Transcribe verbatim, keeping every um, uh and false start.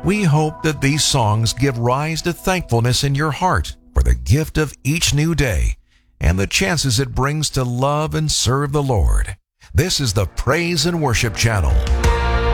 We hope that these songs give rise to thankfulness in your heart for the gift of each new day and the chances it brings to love and serve the Lord. This is the Praise and Worship Channel